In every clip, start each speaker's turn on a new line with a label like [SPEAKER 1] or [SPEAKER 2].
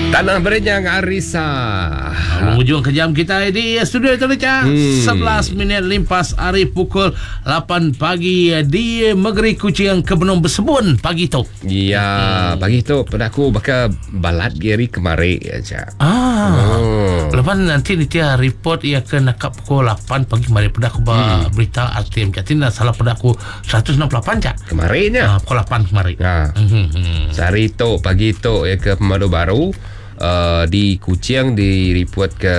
[SPEAKER 1] Tanah Berenyang Arisa.
[SPEAKER 2] Hujung ke jam kita di studio itu Cak. 11 minit limpas hari pukul 8 pagi di Negeri Kuching Kebun Bersebun pagi tu.
[SPEAKER 1] Ya, pagi tu pada aku bakal balat geri kemari aja.
[SPEAKER 2] Lepas nanti dia report ia ke nakap pukul 8 pagi kemari pada aku berita RTM Cak. Tidak salah pada aku 168 Cak.
[SPEAKER 1] Kemarinya
[SPEAKER 2] pukul 8 kemari.
[SPEAKER 1] Sehari tu pagi tu ya ke Pemandu Baru. Di Kuching di report ke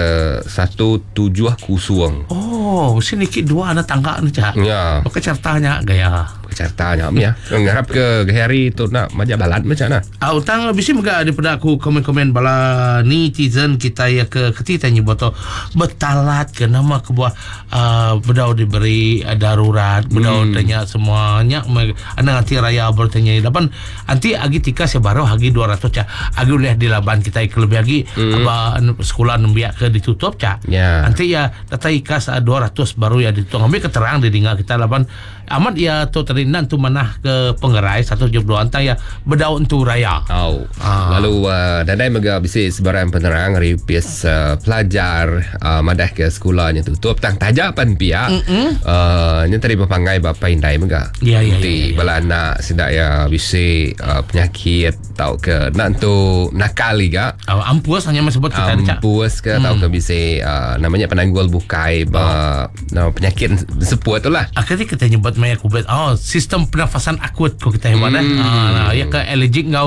[SPEAKER 1] 17 kusung.
[SPEAKER 2] Oh, sini kit dua anak tangga ni Cak.
[SPEAKER 1] Ya.
[SPEAKER 2] Pakai cartanya gaya.
[SPEAKER 1] Cartanya ya. Ngarap ke hari tu nak majak balat macam mana?
[SPEAKER 2] Utang bisi megak daripada aku komen-komen bala netizen kita ya ke ketika nyebut betalat ke nama kebuah bedau diberi darurat bedau tanya semuanya anak nanti raya bertanya dapan nanti agi tika sebaru agi 200 Cak agi boleh di laban kita kelebih lagi sekolah nembiak ke ditutup Cak nanti ya data ikas 200 baru ya ditutup ambil keterang di tinggal kita laban amat ya tu terinan tu manah ke pengerai 172 antang ya bedau untuk raya.
[SPEAKER 1] Lalu dadai mega bisi sebarang penerang ripis pelajar madah ke sekolahnya tutup tang tajapan pihak nya tadi berpangai bapa indai mega.
[SPEAKER 2] Ya.
[SPEAKER 1] Bala anak sidak ya bisi penyakit tau ke nak tu nakali ga.
[SPEAKER 2] Ampus hanya sebut kita
[SPEAKER 1] ampus ke tau ke bisi namanya penanggul bukai penyakit seput tu lah.
[SPEAKER 2] Akhirnya kita nyebut maya kubet sistem pernafasan akut ko kita hewan ya ke allergic ngau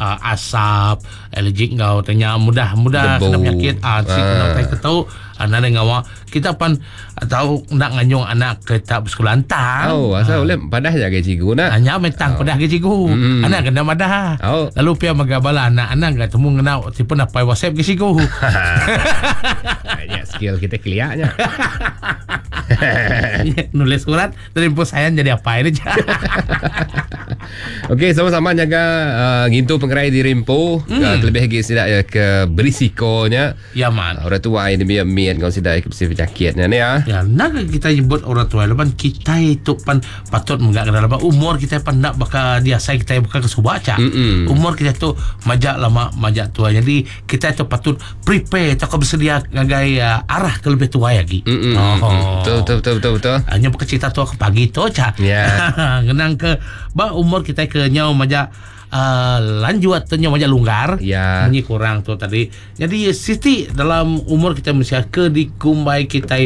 [SPEAKER 2] asap allergic ngau tanya mudah kena penyakit si kena tahu anak ngawa kita pan tahu nak nganyong anak ke tak bersekolah antang
[SPEAKER 1] asal boleh padah jaga cikgu nak
[SPEAKER 2] hanya mentang padah ke cikgu anak kena madah lalu pia magabala anak enggak temu ngena tipe apa WhatsApp ke cikgu
[SPEAKER 1] ya skill kita keliaknya
[SPEAKER 2] nulis surat dari pos saya jadi apa ini
[SPEAKER 1] Okey, sama-sama jaga gintu pengerai di Rimpo terlebih lagi tidak ya ke berisikonya
[SPEAKER 2] ya man
[SPEAKER 1] orang tua ini biar mian kau tidak ke penyakitnya ni
[SPEAKER 2] ya nak kita nyebut orang tua lepas kita itu pan patut enggak kena lepas umur kita pan nak bakal dia saya kita bukan kesubaca umur kita tu majak lama majak tua jadi kita itu patut prepare atau bersedia ngagai arah ke lebih tua lagi
[SPEAKER 1] betul
[SPEAKER 2] hanya bukan cerita tua ke pagi tu Cak genang ke ba umur kita ke nyau majak lanjut atau majak longgar ini kurang tu tadi jadi siti dalam umur kita mesti ke dikumbai kita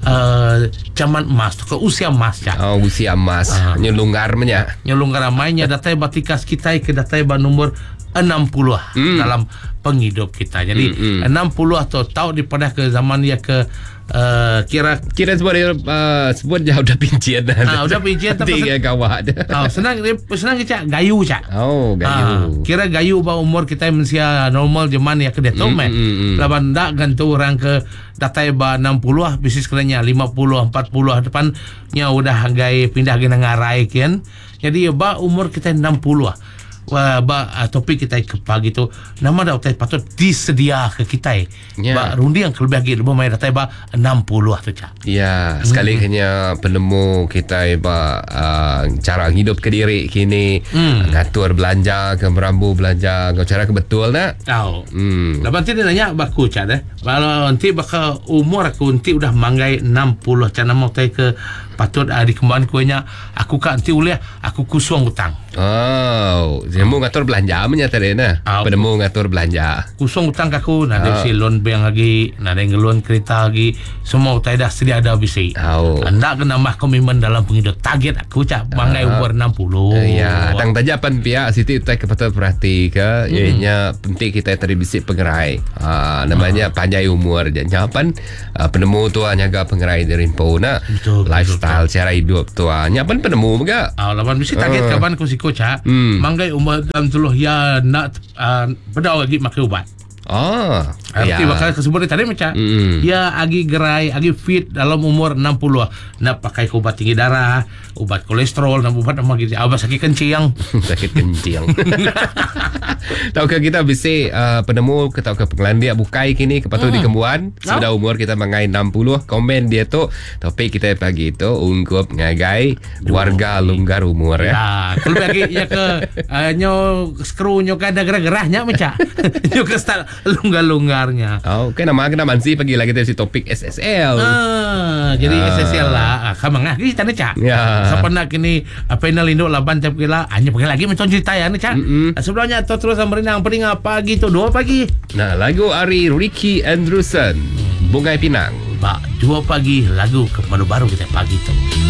[SPEAKER 2] zaman emas ke usia emas
[SPEAKER 1] usia emas nyelunggar
[SPEAKER 2] mainnya datai batikas kita ke datai ba nomor 60 dalam penghidup kita jadi 60 atau tahu daripada ke zaman ya ke kira sebut jauh udah pincian
[SPEAKER 1] udah pincian tapi kawat
[SPEAKER 2] senang Cak gayu Cak
[SPEAKER 1] gayu
[SPEAKER 2] kira gayu ba umur kita manusia normal zaman ya ke detom laban dak gantu orang ke datai ba 60 bisnis keranya 50 40 depannya udah gay pindah ke ngarai kan jadi ba umur kita 60 topik kita ke pagi tu nama dah patut disedia ke kita rundi yang kelebih lagi lebih main datai 60 tu Cak
[SPEAKER 1] sekali hanya penemu kita cara hidup ke diri kini ngatur belanja ke merambu belanja kau cara ke betul nak lepas nanti dia nanya baku Cak kalau nanti bakal umur aku nanti udah manggai 60 Cak nama utai ke patut dikembang kuenya aku kan nanti boleh aku kusung hutang Jemu ngatur belanja menyata dia penemu ngatur belanja
[SPEAKER 2] kusung hutang aku ada si loan bank lagi ada yang loan kereta lagi semua utai dah sedia ada bisi anda kena mah komitmen dalam penghidup target aku Cak bangai umur 60
[SPEAKER 1] tang tajapan pihak Siti utai patut perhati ke ianya penting kita tadi bisi pengerai namanya panjai umur dan nyapan penemu tu nyaga pengerai dari Rimpo lifestyle cara hidup tu nyapan penemu juga
[SPEAKER 2] lawan bisi target kapan ku siko Cak manggai umur dalam tuluh ya nak bedau lagi makan ubat arti bakal kesebut tadi macam ya agi gerai agi fit dalam umur 60 nak pakai ubat tinggi darah ubat kolesterol dan ubat apa gitu sakit kencing
[SPEAKER 1] Tahukah kita bisi penemu ke tahukah pengelandia bukai kini kepatu di Kembuan. Sudah umur kita mengai 60. Komen dia tu topik kita pagi itu ungkup ngagai warga longgar umur ya.
[SPEAKER 2] Kalau lagi ya ke nyo skru nyo kada gerah-gerahnya meca. Nyo ke start longgar-longgarnya.
[SPEAKER 1] Oh, okay, nama kena mansi pagi lagi dari si topik SSL.
[SPEAKER 2] Jadi SSL lah. Kamang lagi kita nih, Cak.
[SPEAKER 1] Ya.
[SPEAKER 2] Siapa nak kini final Indo laban tiap kila hanya pakai lagi macam cerita ya nih, Cak. Sebelumnya terus berenang peringat pagi tu 2 pagi.
[SPEAKER 1] Nah, lagu Ari Ricky Andrewson, Bungai Pinang.
[SPEAKER 2] 2 pagi lagu ke baru kita pagi tu.